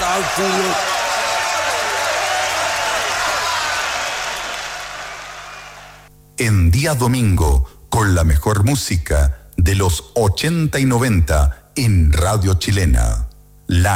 cálculo. En día domingo, con la mejor música de los 80 y 90 en Radio Chilena. La